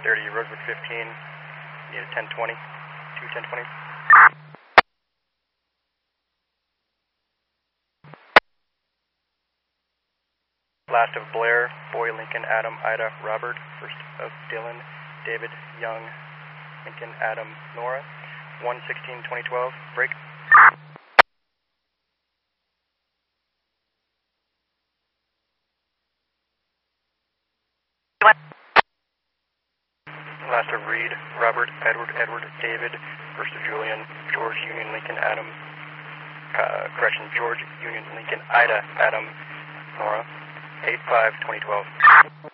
30, Rosewood 15, need a 1020, 21020. Last of Blair, Boy, Lincoln, Adam, Ida, Robert. First of Dylan, David, Young, Lincoln, Adam, Nora. 116-2012, break. Last of Reed, Robert, Edward, David. First of Julian, George, Union, Lincoln, Adam. George, Union, Lincoln, Ida, Adam, Nora. 85-2012.